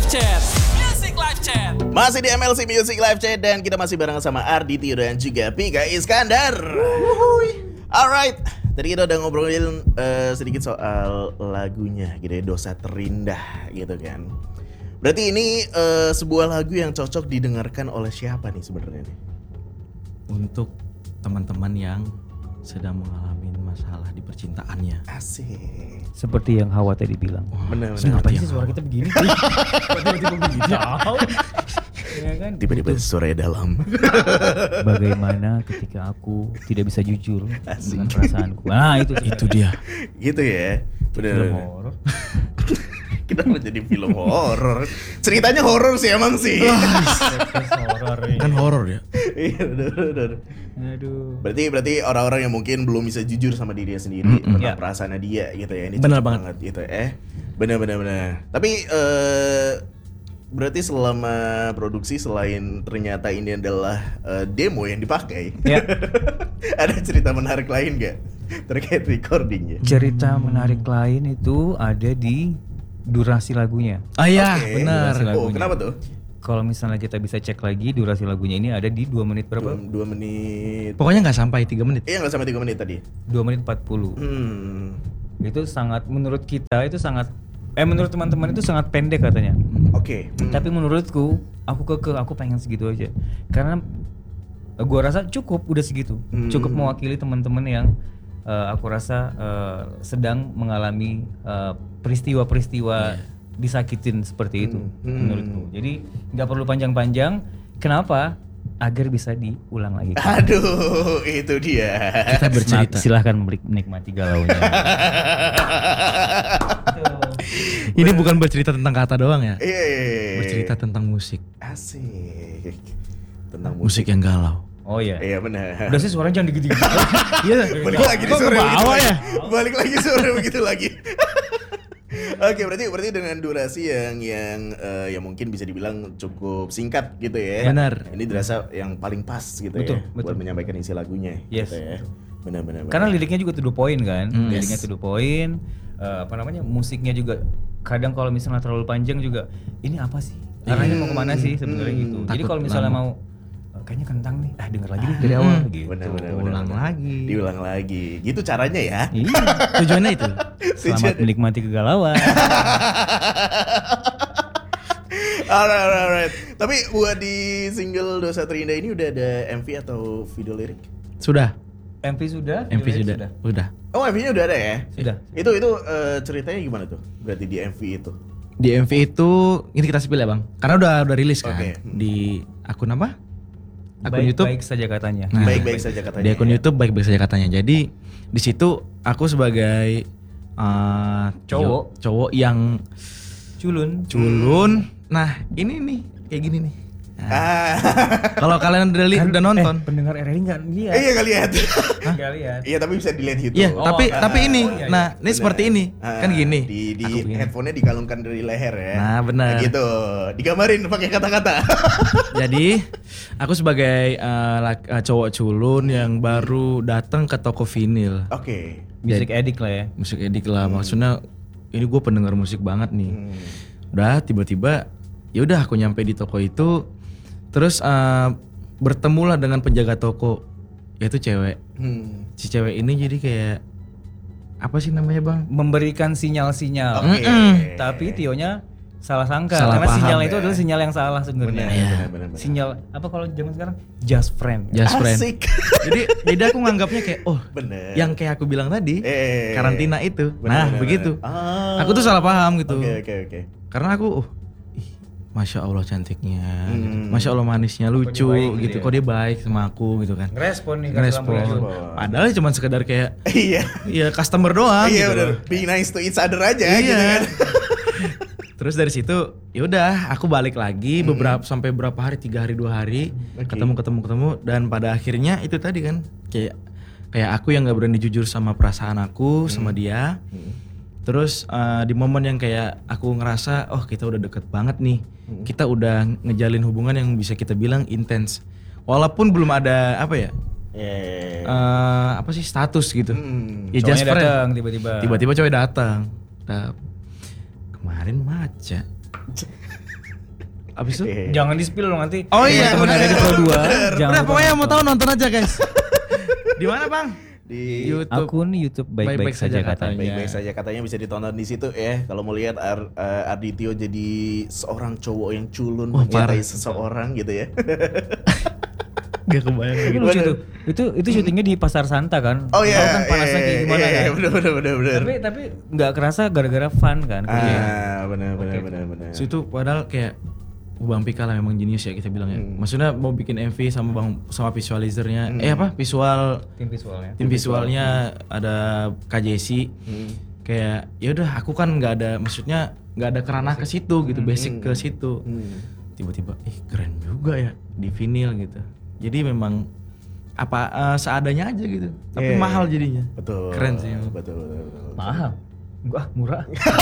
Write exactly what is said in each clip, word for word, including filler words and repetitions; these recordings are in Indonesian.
Chat, Music Live Chat. Masih di M L C Music Live Chat dan kita masih bareng sama Ardi Tio dan juga Pika Iskandar. Alright, tadi kita udah ngobrolin uh, sedikit soal lagunya gitu ya, Dosa Terindah gitu kan. Berarti ini uh, sebuah lagu yang cocok didengarkan oleh siapa nih sebenarnya nih? Untuk teman-teman yang sedang mengalami masalah di percintaannya. Asik. Seperti yang Hawa tadi bilang. Benar-benar. Ngapain sih suara kita begini? Tiba-tiba begini. Ya kan? Tiba-tiba suara dalam. Bagaimana ketika aku tidak bisa jujur Asik. dengan perasaanku. Nah itu Itu dia. Gitu ya. film Benar. horor. Kenapa jadi film horor? Ceritanya horor sih emang sih. Podcast horor ini. Kan horor ya. Iya benar-benar. Aduh. Berarti berarti orang-orang yang mungkin belum bisa jujur sama dirinya sendiri Mm-mm. tentang Ya. perasaannya dia gitu ya. Ini Benar cocok banget. gitu eh. Benar-benar benar. Tapi eh berarti selama produksi selain ternyata ini adalah eh, demo yang dipakai. Ya. Ada cerita menarik lain gak terkait recordingnya? Cerita menarik lain itu ada di durasi lagunya. Ah iya, Oke. benar. Durasi Oh, lagunya. kenapa tuh? Kalau misalnya kita bisa cek lagi durasi lagunya ini ada di dua menit Dua, berapa? dua menit. Pokoknya nggak sampai tiga menit. Iya nggak sampai tiga menit tadi. dua menit empat puluh. Hmm. Itu sangat menurut kita itu sangat eh menurut teman-teman itu sangat pendek katanya. Oke. Hmm. Tapi menurutku aku keke aku pengen segitu aja. Karena eh, gua rasa cukup udah segitu. Hmm. Cukup mewakili teman-teman yang eh, aku rasa eh, sedang mengalami eh, peristiwa-peristiwa disakitin seperti itu Hmm. menurutku. Jadi nggak perlu panjang-panjang. Kenapa? Agar bisa diulang lagi. Aduh, itu dia. Kita bercerita. Nah, silahkan menik- menikmati galaunya. Ini bukan bercerita tentang kata doang ya. Iya, iya, iya. Bercerita tentang musik. Asik. Tentang Musik musik. yang galau. Oh iya. Iya benar. Udah sih suaranya jangan digigit-gigit. Iya. Balik lagi di Kok sore ke begitu bawah lagi. ya? Balik lagi sore begitu lagi. Oke, berarti berarti dengan durasi yang yang eh, yang mungkin bisa dibilang cukup singkat gitu ya. Benar. Ini dirasa yang paling pas gitu Betul, ya betul. buat menyampaikan isi lagunya Yes. gitu ya. Benar benar. Karena benar. liriknya juga to the point kan, Hmm. liriknya to the point, eh, apa namanya musiknya juga kadang kalau misalnya terlalu panjang juga ini apa sih? Arahnya mau kemana sih sebenarnya Hmm. gitu. Jadi Takut kalau misalnya lama. mau eh, kayaknya kentang nih, ah denger lagi deh dari awal gitu. Benar benar benar. Ulang benar. lagi. Diulang lagi. Gitu caranya ya. Iya. Tujuannya itu. Selamat Tujuannya. menikmati kegalauan. Alright, alright, alright. Tapi buat di single Dosa Terindah ini udah ada M V atau video lirik? Sudah. M V sudah? M V Lirik sudah. Udah. Oh, M V-nya udah ada ya? Sudah. Itu itu eh, ceritanya gimana tuh? Berarti di M V itu. Di M V itu ini kita spill ya bang, karena udah udah rilis kan Oke. di akun apa? Akun Baik, YouTube. baik saja katanya. Nah, Baik-baik saja katanya. Di akun ya. YouTube baik-baik saja katanya. Jadi di situ aku sebagai uh, Cowok. cowok yang Culun. culun. Nah ini nih kayak gini nih. Nah, Ah. kalau kalian udah, li- udah nonton, Eh, pendengar R R I enggak lihat. Eh, iya kali lihat. Enggak lihat. Iya, tapi bisa dilihat YouTube. iya. Oh, tapi ah, tapi ini, oh, iya, iya. nah ini Benar. seperti ini, Ah, kan gini. Di di Aku begini. headphone-nya dikalungkan dari leher ya. Nah, benar. Nah, gitu. Digambarin pakai kata-kata. Jadi aku sebagai uh, lak- uh, cowok culun yang baru datang ke toko vinil, Oke. Music addict lah ya. musik edik lah. Maksudnya ini gue pendengar musik banget nih. Hmm. Udah tiba-tiba ya udah aku nyampe di toko itu, terus uh, bertemulah dengan penjaga toko, yaitu cewek. Hmm. Si cewek ini jadi kayak apa sih namanya bang? Memberikan sinyal-sinyal. Oke. Tapi Tionya salah sangka Salah karena paham, sinyal ya. itu adalah sinyal yang salah sebenarnya. Benar, Iya. benar, benar, benar. Sinyal apa kalau zaman sekarang? Just friend. Just friend. Asik. Jadi jadi aku nganggapnya kayak oh Bener. yang kayak aku bilang tadi Eh. karantina itu. Benar, nah benar, begitu. benar. Ah. Aku tuh salah paham gitu. Oke, oke, oke. Karena aku oh ih, masya Allah cantiknya, gitu. Hmm. masya Allah manisnya, lucu dia baik gitu gitu. ya? Kok dia baik sama aku gitu kan. Ngerespon nih Ngerespon. respon. Padahal cuma sekedar kayak Iya. ya customer doang Iya gitu. benar. loh. Be nice to each other aja Iya. gitu kan. Terus dari situ ya udah aku balik lagi beberapa sampai berapa hari, tiga hari dua hari Oke. ketemu ketemu ketemu dan pada akhirnya itu tadi kan kayak kayak aku yang nggak berani jujur sama perasaan aku sama dia. Terus eh, di momen yang kayak aku ngerasa oh kita udah deket banget nih, kita udah ngejalin hubungan yang bisa kita bilang intens, walaupun belum ada apa ya Eh. eh, apa sih status gitu. Hmm. Ya just Cowoknya friend. datang tiba-tiba. Tiba-tiba cewek datang. Nah, kemarin maca. Abis itu? Eh, Jangan di-spill dong nanti. Oh iya, teman bener. dari Pro dua. Jangan Udah lupa pokoknya nonton. mau tahu nonton aja guys. Di mana bang? di YouTube. Akun YouTube baik-baik saja katanya. baik-baik saja katanya bisa ditonton di situ ya. Kalau mau lihat Ar, uh, Arditio jadi seorang cowok yang culun Wah, mencintai parah. seseorang gitu ya. Gak kebayang. Tapi lucu tuh. Itu itu syutingnya di Pasar Santa kan. Oh iya, Tahu kan panasnya iya, kayak gimana iya, kan. iya, bener bener bener bener. Tapi tapi nggak kerasa gara-gara fun kan. Ah, benar benar benar benar. So itu padahal kayak Bang Pika lah memang jenius ya kita bilang ya. Hmm. Maksudnya mau bikin M V sama bang sama visualizernya, eh apa visual Tim visualnya. tim visualnya ada K J C. Hmm. Kayak ya udah aku kan nggak ada maksudnya nggak ada kerana ke situ gitu, basic ke situ. Hmm. Tiba-tiba ih keren juga ya di vinyl gitu. Jadi memang apa eh, seadanya aja gitu. Iya, Tapi mahal iya. jadinya. Betul. Keren sih. Betul betul. betul. Mahal. Gua murah.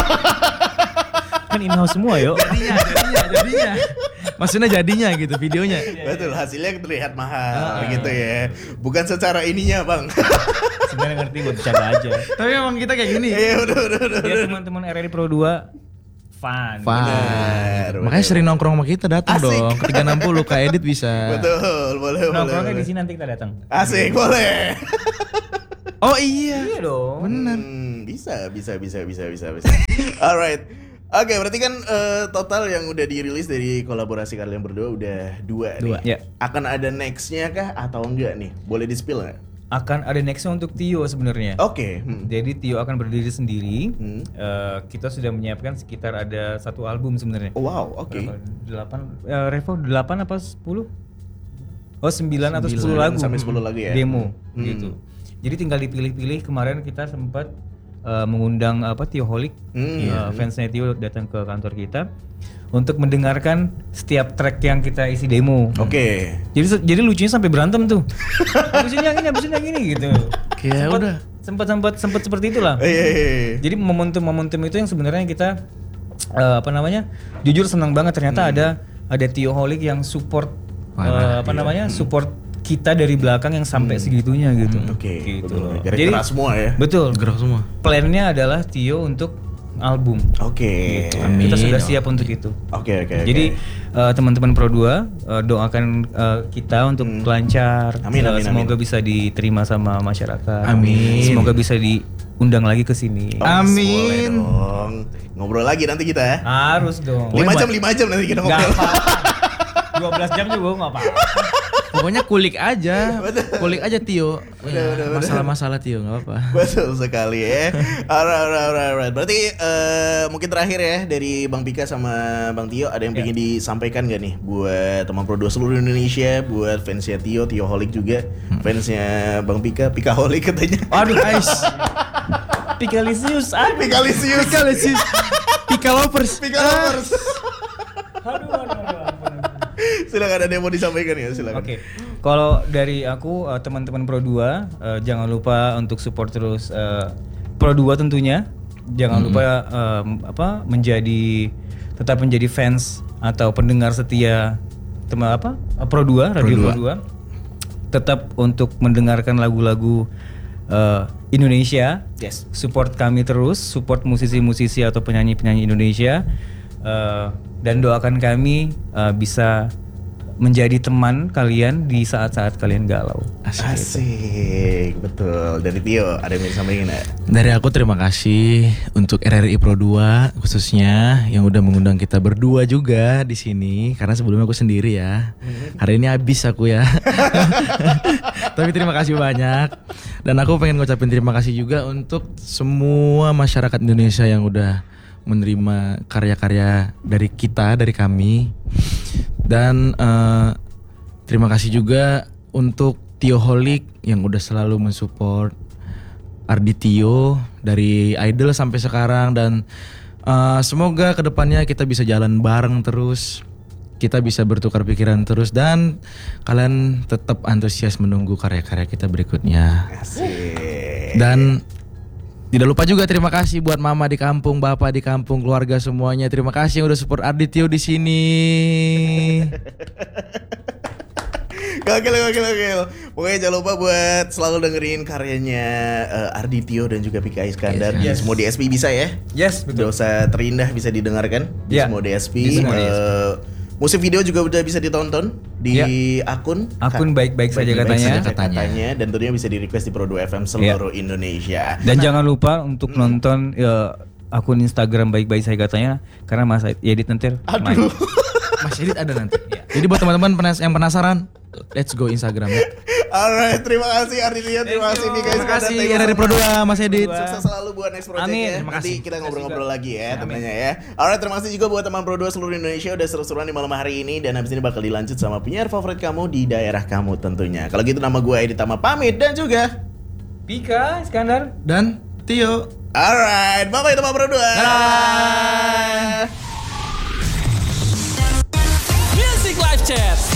Kan in-house semua yo. Jadinya, jadinya, jadinya. Maksudnya jadinya gitu videonya. Betul, hasilnya terlihat mahal gitu ya. Bukan secara ininya, Bang. Sebenarnya ngerti buat bercanda aja. Tapi emang kita kayak gini. Iya, udah udah udah. Ya teman-teman R R I Pro dua fun. Fun. Benar, Makanya benar. sering nongkrong sama kita datang Asik. dong. Ke tiga enam puluh Kak Edit bisa. Betul, boleh boleh. Nongkrongnya boleh. di sini nanti kita datang. Asik, boleh. Oh iya. Iya dong. Bener. Hmm, bisa, bisa, bisa, bisa, bisa, bisa. Alright. Oke, berarti kan eh, total yang udah dirilis dari kolaborasi kalian berdua udah dua, Dua. nih. Ya. Akan ada nextnya kah atau enggak nih? Boleh di-spill nggak? Akan ada nextnya untuk Tio sebenarnya. Oke. hmm. Jadi Tio akan berdiri sendiri. Hmm. Eh, kita sudah menyiapkan sekitar ada satu album sebenarnya. Oh, wow, oke. Berapa? Delapan, eh, Revo delapan apa sepuluh? Oh sembilan atau sepuluh Sembilan lagu. sampai sepuluh lagu ya? Demo Hmm. gitu. Jadi tinggal dipilih-pilih. Kemarin kita sempat eh, mengundang apa Tio Holic, Hmm, eh, fansnya Tio datang ke kantor kita untuk mendengarkan setiap track yang kita isi demo. Oke. Jadi jadi lucunya sampai berantem tuh. Habisin yang ini, habisin yang ini gitu. Kayak Sempet- udah. Sempat sempat sempat seperti itulah. Eh, eh, eh. Jadi momentum-momentum itu yang sebenarnya kita eh, apa namanya? Jujur senang banget ternyata ada ada Tio Holic yang support eh, apa namanya? Support kita dari belakang yang sampai segitunya gitu. Oke. Gitu betul. loh. Gara-gara Jadi keras semua ya. betul. Gerak semua. Plannya adalah Tio untuk album. Oke. Gitu. Amin. Kita sudah siap untuk itu. Oke, oke. oke. Jadi eh, teman-teman Pro dua eh, doakan eh, kita untuk lancar. Amin, Eh, amin, Semoga amin. bisa diterima sama masyarakat. Amin. Semoga bisa diundang lagi ke sini. Oh, boleh Amin. dong. Ngobrol lagi nanti kita ya. Harus dong. Lima jam, lima jam nanti kita Enggak ngobrol. apa-apa. dua belas jam juga enggak apa-apa. Pokoknya kulik aja. Kulik aja Tio. Ya, masalah-masalah Tio nggak apa. Betul sekali ya. Alright, alright, alright, alright. Berarti eh, mungkin terakhir ya dari Bang Pika sama Bang Tio ada yang Ya. pengen disampaikan gak nih buat teman Pro dua seluruh Indonesia, buat fansnya Tio, Tio Holic juga, fansnya Bang Pika, Pika Holic katanya. Aduh guys. Pikalisius. Aduh. Pikalisius. Pikalisius. Pika lovers. Pika lovers. Aduh, aduh, aduh, ampun. Silakan ada yang mau disampaikan ya, silakan. Oke, kalau dari aku eh, teman-teman Pro dua eh, jangan lupa untuk support terus eh, Pro dua tentunya. Jangan lupa eh, apa menjadi tetap menjadi fans atau pendengar setia teman apa eh, Pro dua, Radio Pro dua. Tetap untuk mendengarkan lagu-lagu eh, Indonesia. Yes. Support kami terus, support musisi-musisi atau penyanyi-penyanyi Indonesia. Eh, dan doakan kami eh, bisa menjadi teman kalian di saat-saat kalian galau. Asik, betul. Dari Tio ada yang mau disampaikan nggak? Dari aku terima kasih untuk R R I Pro dua khususnya yang udah mengundang kita berdua juga di sini karena sebelumnya aku sendiri ya. Hari ini habis aku ya. Tapi terima kasih banyak. Dan aku pengen ngucapin terima kasih juga untuk semua masyarakat Indonesia yang udah menerima karya-karya dari kita, dari kami. Dan eh, terima kasih juga untuk Tio Holic yang udah selalu mensupport Arditio dari Idol sampai sekarang. Dan eh, semoga kedepannya kita bisa jalan bareng terus, kita bisa bertukar pikiran terus, dan kalian tetap antusias menunggu karya-karya kita berikutnya. Asik. Dan tidak lupa juga terima kasih buat mama di kampung, bapak di kampung, keluarga semuanya. Terima kasih yang udah support Arditio di sini. Gokil, gokil, gokil. Pokoknya jangan lupa buat selalu dengerin karyanya uh, Arditio dan juga Pika Iskandar. Di Yes. semua D S P bisa ya. Yes, betul. Dosa Terindah bisa didengarkan di Ya, semua D S P. di semua Eh, musik video juga udah bisa ditonton di Ya. akun Akun baik-baik saja katanya. katanya dan tentunya bisa di request di Pro dua F M seluruh Indonesia. Dan jangan lupa untuk nonton ya, akun Instagram baik-baik saya katanya karena Mas Edit nanti main. Aduh. Mas Edit ada nanti. Jadi buat teman-teman penas- yang penasaran, let's go Instagram ya. Alright, terima kasih Arditio, terima kasih Pika Terima Iskandar. kasih Thank you dari so Pro much. dua Mas Edit. Sukses selalu buat next project Amin, ya. terima Nanti kasih. kita Terima ngobrol-ngobrol kasih lagi ya Amin. tentunya ya. Alright, terima kasih juga buat teman Pro dua seluruh Indonesia udah seru-seruan di malam hari ini dan habis ini bakal dilanjut sama penyiar favorit kamu di daerah kamu tentunya. Kalau gitu nama gue Edit Tama pamit dan juga Pika Iskandar. Dan Tio. alright, bye-bye teman Pro dua. Dadah. Music Live Chat.